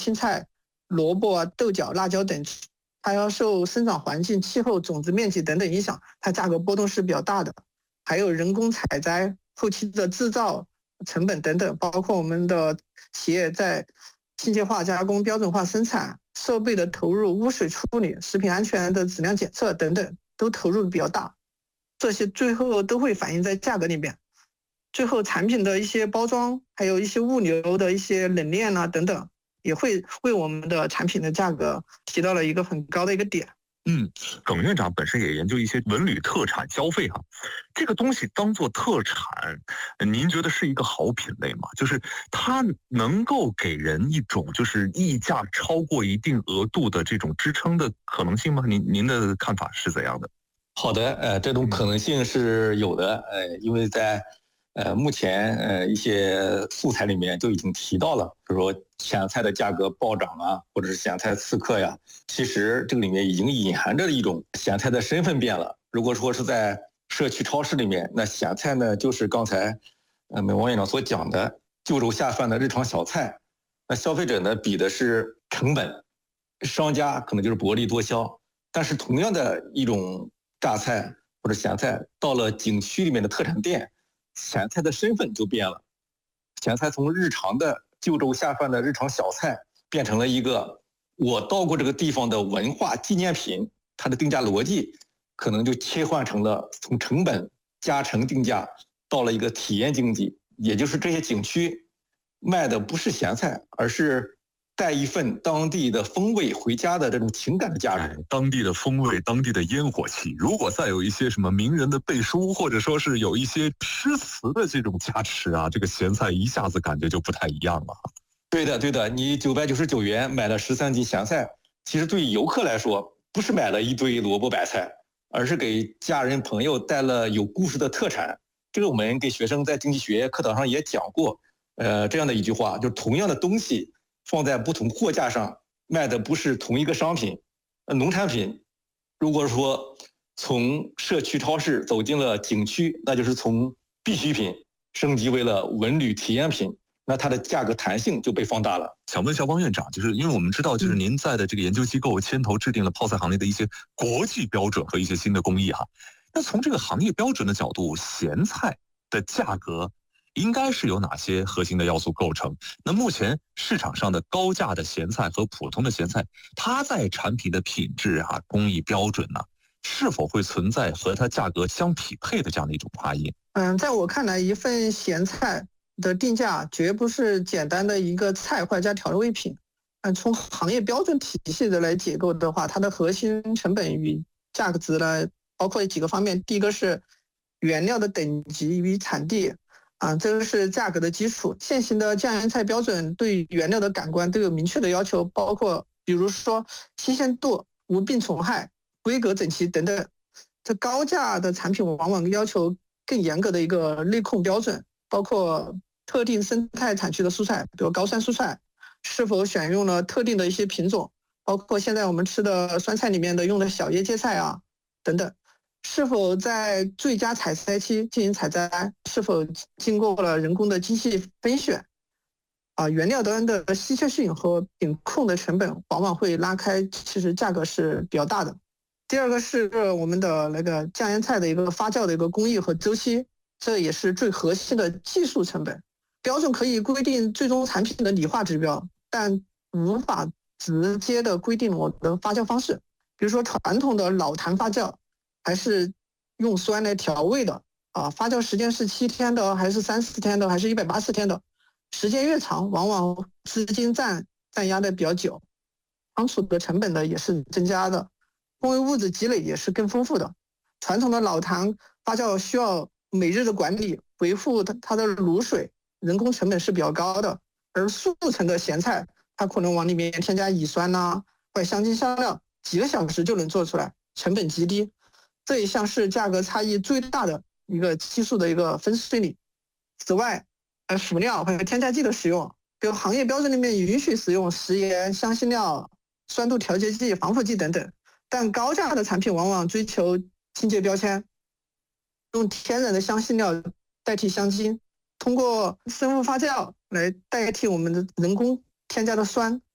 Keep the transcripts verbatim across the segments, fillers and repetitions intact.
青菜、萝卜啊、豆角、辣椒等，它要受生长环境、气候、种子面积等等影响，它价格波动是比较大的。还有人工采摘、后期的制造成本等等，包括我们的企业在机械化加工、标准化生产、设备的投入、污水处理、食品安全的质量检测等等，都投入比较大。这些最后都会反映在价格里面。最后产品的一些包装，还有一些物流的一些冷链啊等等，也会为我们的产品的价格提到了一个很高的一个点。 嗯，耿院长本身也研究一些文旅特产消费哈，这个东西当做特产，您觉得是一个好品类吗？就是它能够给人一种就是溢价超过一定额度的这种支撑的可能性吗？您您的看法是怎样的？ 好的，呃，这种可能性是有的，呃，因为在呃目前呃一些素材里面就已经提到了，比如说咸菜的价格暴涨啊，或者是咸菜刺客呀，其实这个里面已经隐含着一种咸菜的身份变了。如果说是在社区超市里面，那咸菜呢就是刚才呃美王院长所讲的就肉下饭的日常小菜，那消费者呢比的是成本，商家可能就是薄利多销，但是同样的一种榨菜或者咸菜到了景区里面的特产店，咸菜的身份就变了。咸菜从日常的就粥下饭的日常小菜，变成了一个我到过这个地方的文化纪念品，它的定价逻辑可能就切换成了从成本加成定价到了一个体验经济，也就是这些景区卖的不是咸菜，而是带一份当地的风味回家的这种情感的价值， 哎、当地的风味，当地的烟火气。如果再有一些什么名人的背书，或者说是有一些诗词的这种加持啊，这个咸菜一下子感觉就不太一样了。 对的，对的，你九百九十九元买了十三斤咸菜，其实对游客来说不是买了一堆萝卜白菜，而是给家人朋友带了有故事的特产。这个我们给学生在经济学课堂上也讲过，呃，这样的一句话，就是同样的东西放在不同货架上卖的不是同一个商品。农产品如果说从社区超市走进了景区，那就是从必需品升级为了文旅体验品，那它的价格弹性就被放大了。 想问一下汪院长，就是因为我们知道，就是您在的这个研究机构牵头制定了泡菜行业的一些国际标准和一些新的工艺哈。那从这个行业标准的角度，咸菜的价格应该是有哪些核心的要素构成？那目前市场上的高价的咸菜和普通的咸菜，它在产品的品质啊、工艺标准呢、啊，是否会存在和它价格相匹配的这样的一种差异？ 嗯，在我看来，一份咸菜的定价绝不是简单的一个菜或者加调味品。嗯，从行业标准体系的来解构的话，它的核心成本与价格值呢，包括几个方面。第一个是原料的等级与产地。啊，这个是价格的基础。现行的酱盐菜标准对原料的感官都有明确的要求，包括比如说新鲜度、无病虫害、规格整齐等等。这高价的产品往往要求更严格的一个内控标准，包括特定生态产区的蔬菜，比如高酸蔬菜，是否选用了特定的一些品种，包括现在我们吃的酸菜里面的用的小叶芥菜啊等等。是否在最佳采摘期进行采摘？是否经过了人工的机器分选？啊，原料端的稀缺性和品控的成本往往会拉开，其实价格是比较大的。第二个是我们的那个酱盐菜的一个发酵的一个工艺和周期，这也是最核心的技术成本。标准可以规定最终产品的理化指标，但无法直接的规定我的发酵方式。比如说传统的老坛发酵，还是用酸来调味的啊，发酵时间是七天的，还是三四天的，还是一百八十天的？时间越长，往往资金占占压的比较久，仓储的成本呢也是增加的，工业物质积累也是更丰富的。传统的老坛发酵需要每日的管理，维护它它的卤水，人工成本是比较高的。而速成的咸菜，它可能往里面添加乙酸呐、啊，或者香精香料，几个小时就能做出来，成本极低。这一项是价格差异最大的一个技术的一个分水岭。此外，呃，辅料和添加剂的使用，比如行业标准里面允许使用食盐、香辛料、酸度调节剂、防腐剂等等，但高价的产品往往追求清洁标签，用天然的香辛料代替香精，通过生物发酵来代替我们的人工添加的酸，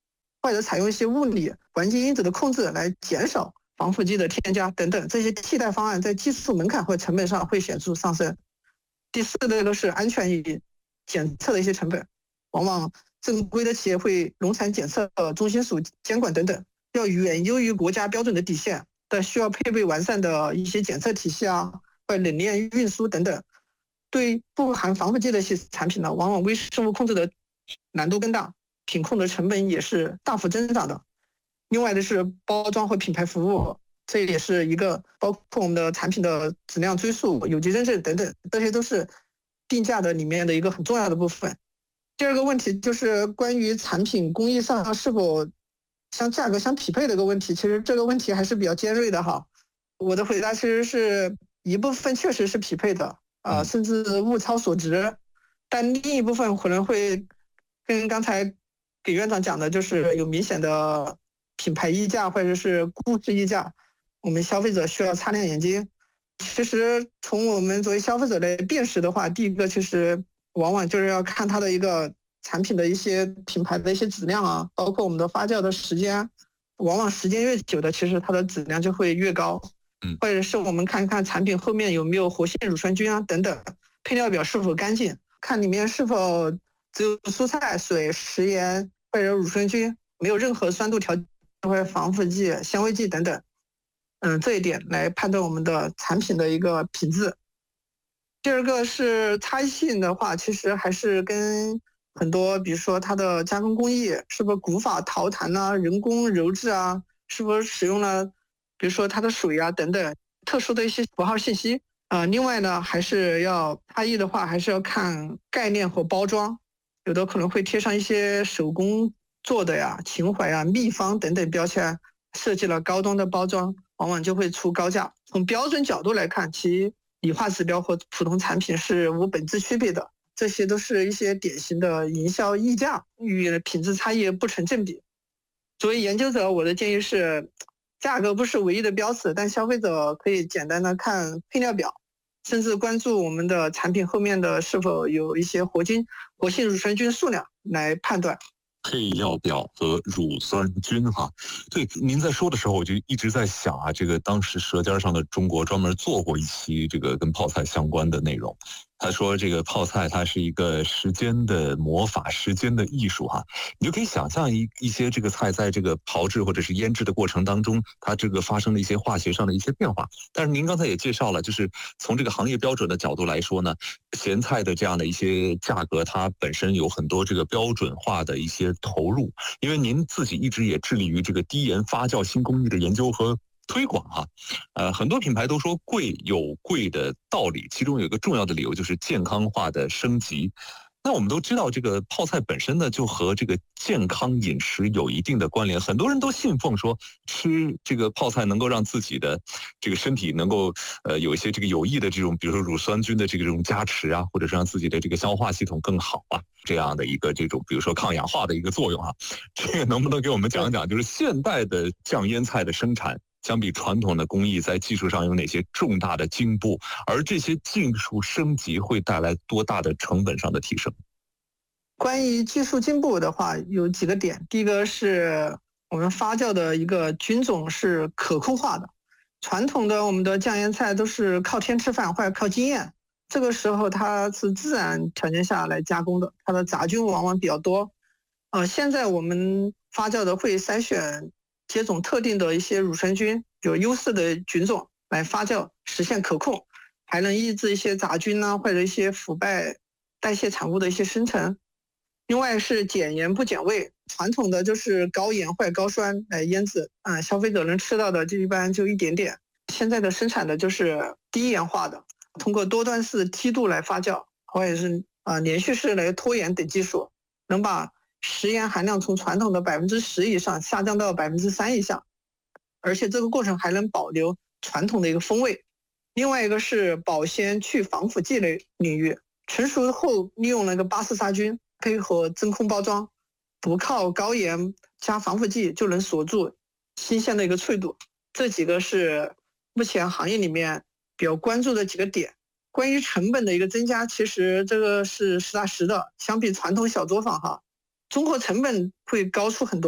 或者采用一些物理环境因子的控制来减少防腐剂的添加等等，这些替代方案在技术门槛或成本上会显著上升。第四类都是安全与检测的一些成本，往往正规的企业会农产检测中心署监管等等，要远优于国家标准的底线，但需要配备完善的一些检测体系啊，或者冷链运输等等。对不含防腐剂的一些产品呢，往往微生物控制的难度更大，品控的成本也是大幅增长的。另外的是包装和品牌服务，这也是一个包括我们的产品的质量追溯、有机认证等等，这些都是定价的里面的一个很重要的部分。第二个问题就是关于产品工艺上是否相价格相匹配的一个问题，其实这个问题还是比较尖锐的哈。我的回答其实是一部分确实是匹配的，呃，甚至物超所值，但另一部分可能会跟刚才给院长讲的，就是有明显的品牌溢价或者是故事溢价，我们消费者需要擦亮眼睛。其实从我们作为消费者来辨识的话，第一个其实往往就是要看它的一个产品的一些品牌的一些质量啊，包括我们的发酵的时间，往往时间越久的，其实它的质量就会越高。或者是我们看看产品后面有没有活性乳酸菌啊等等，配料表是否干净，看里面是否只有蔬菜、水、食盐或者乳酸菌，没有任何酸度调节或者防腐剂、香味剂等等。嗯，这一点来判断我们的产品的一个品质。第二个是差异性的话，其实还是跟很多，比如说它的加工工艺是不是古法陶坛啊、人工鞣制啊，是不是使用了比如说它的水啊等等特殊的一些符号信息。呃，另外呢，还是要差异的话，还是要看概念和包装，有的可能会贴上一些手工做的呀、情怀啊、秘方等等标签，设计了高端的包装，往往就会出高价。从标准角度来看，其理化指标和普通产品是无本质区别的，这些都是一些典型的营销溢价，与品质差异不成正比。作为研究者，我的建议是，价格不是唯一的标尺，但消费者可以简单的看配料表，甚至关注我们的产品后面的是否有一些活菌、活性乳酸菌数量来判断。 配料表和乳酸菌哈，对，您在说的时候，我就一直在想啊，这个当时《舌尖上的中国》专门做过一期这个跟泡菜相关的内容。他说这个泡菜它是一个时间的魔法，时间的艺术哈，你就可以想象一一些这个菜在这个炮制或者是腌制的过程当中，它这个发生了一些化学上的一些变化。但是您刚才也介绍了，就是从这个行业标准的角度来说呢，咸菜的这样的一些价格，它本身有很多这个标准化的一些投入，因为您自己一直也致力于这个低盐发酵新工艺的研究和推广哈，呃，很多品牌都说贵有贵的道理，其中有一个重要的理由就是健康化的升级。那我们都知道，这个泡菜本身呢，就和这个健康饮食有一定的关联。很多人都信奉说，吃这个泡菜能够让自己的这个身体能够呃有一些这个有益的这种，比如说乳酸菌的这个这种加持啊，或者是让自己的这个消化系统更好啊，这样的一个这种，比如说抗氧化的一个作用啊。这个能不能给我们讲讲，就是现代的酱腌菜的生产？相比传统的工艺，在技术上有哪些重大的进步？而这些技术升级会带来多大的成本上的提升？ 关于技术进步的话，有几个点。第一个是我们发酵的一个菌种是可控化的，传统的我们的酱腌菜都是靠天吃饭或者靠经验，这个时候它是自然条件下来加工的，它的杂菌往往比较多。呃，现在我们发酵的会筛选接种特定的一些乳酸菌，有优势的菌种来发酵，实现可控，还能抑制一些杂菌啊，或者一些腐败代谢产物的一些生成。另外是减盐不减味，传统的就是高盐或者高酸来腌制，啊、呃，消费者能吃到的就一般就一点点。现在的生产的就是低盐化的，通过多段式梯度来发酵，或者是啊、呃、连续式来脱盐等技术，能把食盐含量从传统的百分之十以上下降到百分之三以下，而且这个过程还能保留传统的一个风味。另外一个是保鲜去防腐剂类领域，成熟后利用那个巴氏杀菌，配合真空包装，不靠高盐加防腐剂就能锁住新鲜的一个脆度。这几个是目前行业里面比较关注的几个点。关于成本的一个增加，其实这个是实打实的，相比传统小作坊哈，中国成本会高出很多。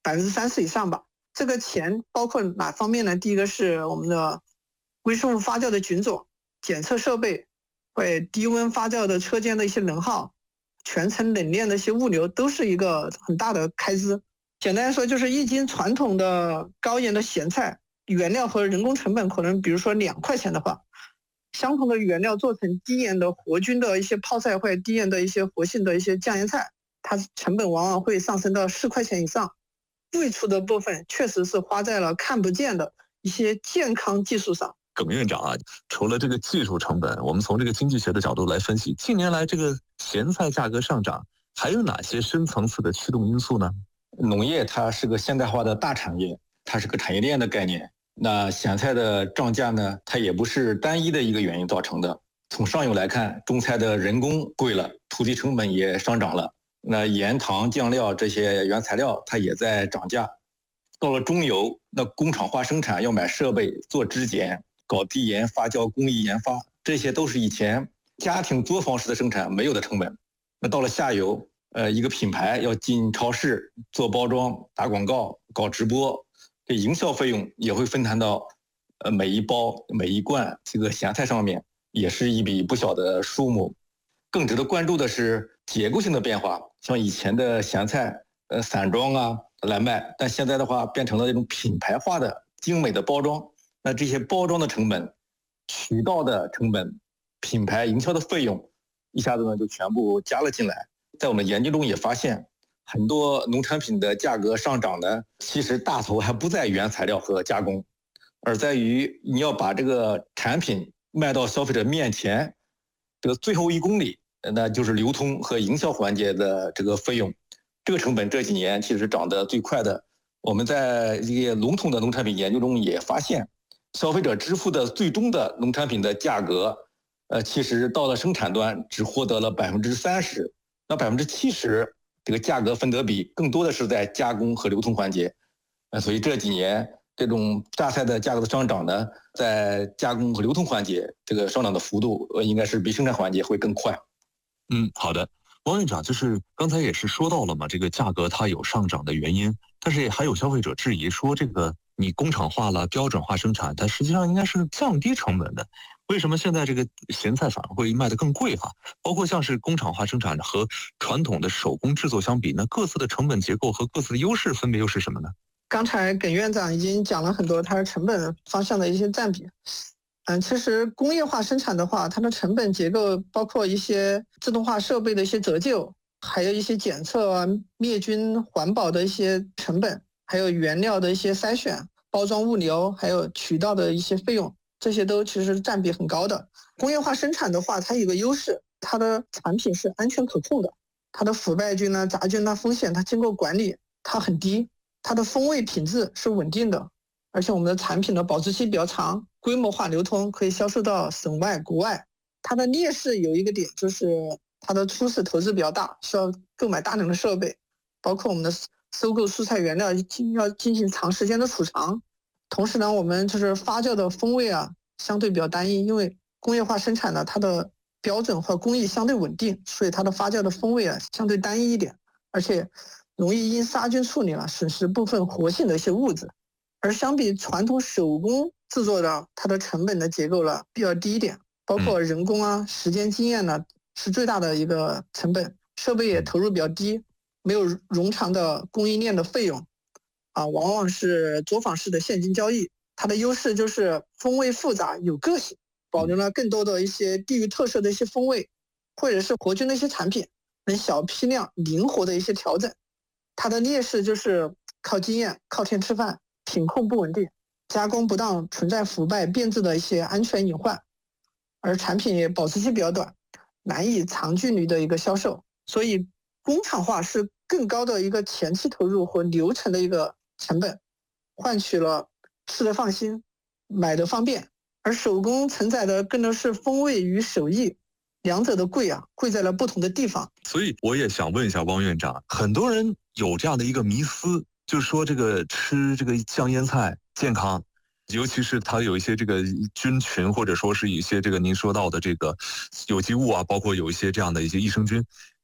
百分之三十以上吧。这个钱包括哪方面呢？第一个是我们的微生物发酵的菌种、检测设备，会低温发酵的车间的一些能耗，全程冷链的一些物流，都是一个很大的开支。简单来说，就是一斤传统的高盐的咸菜，原料和人工成本可能比如说两块钱的话，相同的原料做成低盐的活菌的一些泡菜或者低盐的一些活性的一些酱盐菜，它成本往往会上升到四块钱以上。最初的部分确实是花在了看不见的一些健康技术上。 耿院长啊，除了这个技术成本，我们从这个经济学的角度来分析，近年来这个咸菜价格上涨，还有哪些深层次的驱动因素呢？ 农业它是个现代化的大产业，它是个产业链的概念。那咸菜的涨价呢，它也不是单一的一个原因造成的。从上游来看，种菜的人工贵了，土地成本也上涨了。那盐、糖、酱料这些原材料它也在涨价。到了中游，那工厂化生产要买设备、做质检、搞低盐发酵工艺研发，这些都是以前家庭作坊式的生产没有的成本。那到了下游，呃，一个品牌要进超市做包装、打广告、搞直播，这营销费用也会分摊到呃每一包、每一罐这个咸菜上面，也是一笔不小的数目。更值得关注的是结构性的变化，像以前的咸菜，呃，散装啊来卖，但现在的话变成了这种品牌化的精美的包装。那这些包装的成本、渠道的成本、品牌营销的费用，一下子呢就全部加了进来。在我们研究中也发现，很多农产品的价格上涨呢，其实大头还不在原材料和加工，而在于你要把这个产品卖到消费者面前，这个最后一公里，那就是流通和营销环节的这个费用。这个成本这几年其实涨得最快的。我们在这些笼统的农产品研究中也发现，消费者支付的最终的农产品的价格，呃，其实到了生产端只获得了百分之三十。那百分之七十这个价格分得比更多的是在加工和流通环节，呃，所以这几年这种榨菜的价格的上涨呢，在加工和流通环节这个上涨的幅度，呃，应该是比生产环节会更快。 嗯，好的，汪院长，就是刚才也是说到了嘛，这个价格它有上涨的原因，但是还有消费者质疑说，这个你工厂化了、标准化生产，它实际上应该是降低成本的。为什么现在这个咸菜反而会卖得更贵哈？包括像是工厂化生产和传统的手工制作相比，那各自的成本结构和各自的优势分别又是什么呢？ 刚才耿院长已经讲了很多它的成本方向的一些占比。嗯，其实工业化生产的话，它的成本结构包括一些自动化设备的一些折旧，还有一些检测啊、灭菌、环保的一些成本，还有原料的一些筛选、包装物流，还有渠道的一些费用，这些都其实占比很高的。工业化生产的话，它有个优势，它的产品是安全可控的，它的腐败菌啊、杂菌啊风险它经过管理，它很低，它的风味品质是稳定的，而且我们的产品的保质期比较长，规模化流通，可以销售到省外、国外。它的劣势有一个点，就是它的初始投资比较大，需要购买大量的设备，包括我们的收购蔬菜原料要进行长时间的储藏。同时呢，我们就是发酵的风味啊，相对比较单一，因为工业化生产呢，它的标准和工艺相对稳定，所以它的发酵的风味啊相对单一一点，而且容易因杀菌处理了损失部分活性的一些物质。而相比传统手工制作的，它的成本的结构了比较低一点，包括人工啊、时间经验呢是最大的一个成本，设备也投入比较低，没有冗长的供应链的费用，啊，往往是作坊式的现金交易。它的优势就是风味复杂有个性，保留了更多的一些地域特色的一些风味，或者是活菌的一些产品，能小批量灵活的一些调整。它的劣势就是靠经验、靠天吃饭，品控不稳定，加工不当，存在腐败变质的一些安全隐患，而产品也保质期比较短，难以长距离的一个销售。所以工厂化是更高的一个前期投入和流程的一个成本，换取了吃得放心、买得方便，而手工承载的更多是风味与手艺，两者的贵啊，贵在了不同的地方。 所以我也想问一下汪院长，很多人有这样的一个迷思，就是说这个吃这个酱腌菜健康，尤其是它有一些这个菌群，或者说是一些这个您说到的这个有机物啊，包括有一些这样的一些益生菌，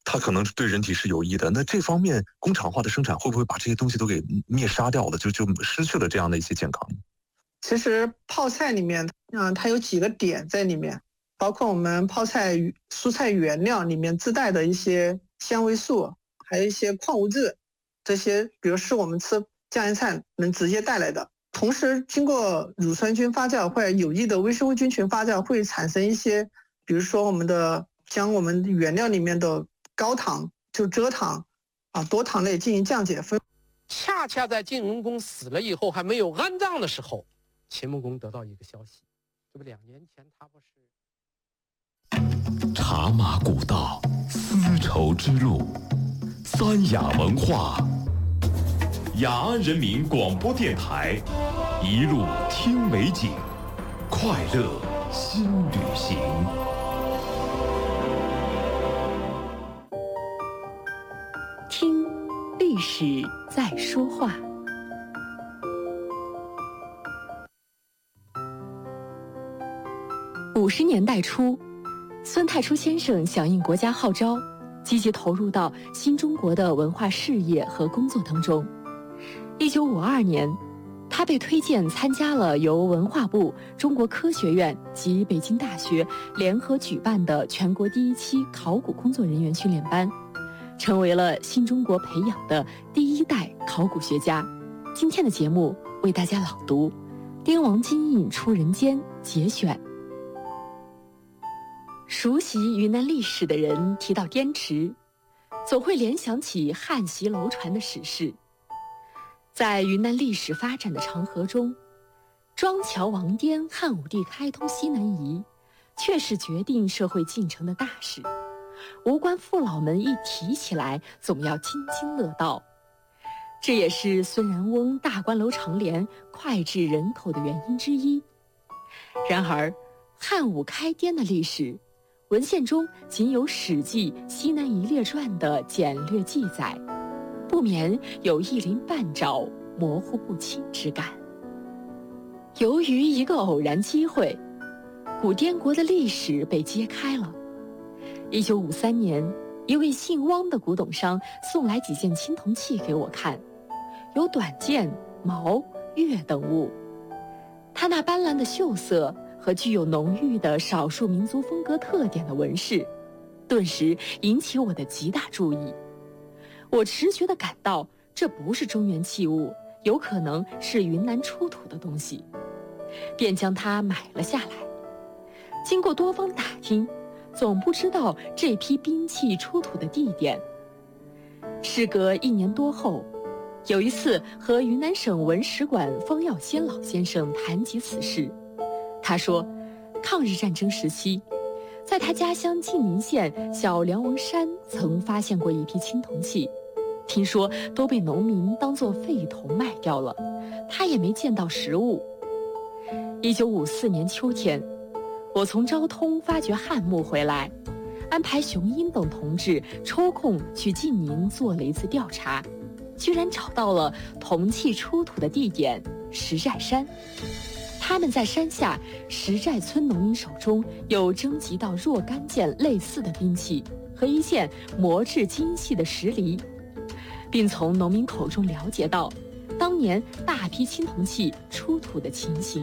它可能对人体是有益的。那这方面工厂化的生产会不会把这些东西都给灭杀掉了，就就失去了这样的一些健康？ 其实泡菜里面，嗯，它有几个点在里面，包括我们泡菜蔬菜原料里面自带的一些纤维素，还有一些矿物质，这些比如是我们吃酱叶菜能直接带来的。同时，经过乳酸菌发酵或者有益的微生物菌群发酵，会产生一些，比如说我们的将我们原料里面的高糖，就蔗糖啊多糖类进行降解分。 恰恰在晋文公死了以后，还没有安葬的时候，秦穆公得到一个消息，这不两年前他不是茶马古道，丝绸之路，三雅文化。雅安人民广播电台，一路听美景，快乐新旅行。 听历史在说话。五十年代初，孙太初先生响应国家号召，积极投入到新中国的文化事业和工作当中。一九五二年，他被推荐参加了由文化部、中国科学院及北京大学联合举办的全国第一期考古工作人员训练班，成为了新中国培养的第一代考古学家。今天的节目为大家朗读《滇王金印出人间》节选。熟悉云南历史的人提到滇池，总会联想起汉袭楼船的史事。在云南历史发展的长河中，庄桥王颠汉武帝开通西南夷，却是决定社会进程的大事。无关父老们一提起来，总要津津乐道。这也是孙然翁大观楼长联脍炙人口的原因之一。然而，汉武开滇的历史，文献中仅有《史记·西南夷列传》的简略记载，不免有一鳞半爪、模糊不清之感。由于一个偶然机会，古滇国的历史被揭开了。一九五三年，一位姓汪的古董商送来几件青铜器给我看，有短剑、矛、钺等物。他那斑斓的秀色和具有浓郁的少数民族风格特点的纹饰，顿时引起我的极大注意。我直觉地感到这不是中原器物，有可能是云南出土的东西，便将它买了下来。经过多方打听，总不知道这批兵器出土的地点。事隔一年多后，有一次和云南省文史馆方耀先老先生谈及此事，他说，抗日战争时期，在他家乡晋宁县小梁王山曾发现过一批青铜器，听说都被农民当作废铜卖掉了，他也没见到实物。一九五四年秋天，我从昭通发掘汉墓回来，安排熊英等同志抽空去晋宁做了一次调查，居然找到了铜器出土的地点石寨山。他们在山下石寨村农民手中有征集到若干件类似的兵器和一件磨制精细的石犁，并从农民口中了解到当年大批青铜器出土的情形。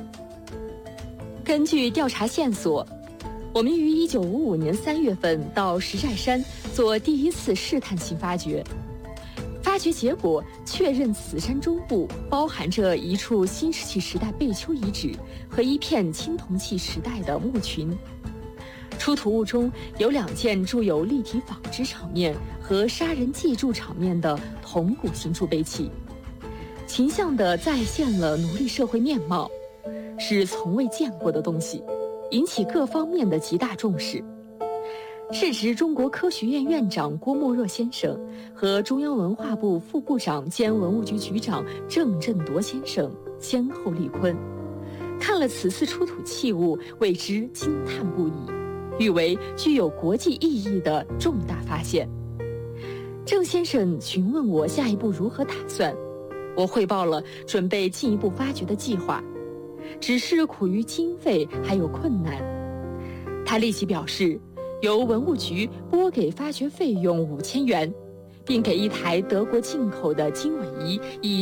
根据调查线索，我们于一九五五年三月份到石寨山做第一次试探性发掘。发掘结果确认，此山中部包含着一处新石器时代贝丘遗址和一片青铜器时代的墓群。出土物中有两件铸有立体纺织场面和杀人祭柱场面的铜骨形铸贝器，形象地再现了奴隶社会面貌，是从未见过的东西，引起各方面的极大重视。是指中国科学院院长郭沫若先生和中央文化部副部长兼文物局局长郑振铎先生先后力坤，看了此次出土器物，为之惊叹不已，誉为具有国际意义的重大发现。郑先生询问我下一步如何打算，我汇报了准备进一步发掘的计划，只是苦于经费还有困难。他立即表示， 由文物局拨给发掘费用五千元，并给一台德国进口的经纬仪以